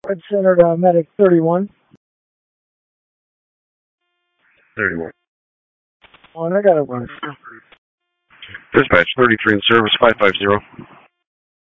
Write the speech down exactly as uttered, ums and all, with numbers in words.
Red Center uh, Medic thirty-one. thirty-one. Oh, and I got it one. Dispatch thirty-three in service, five five zero.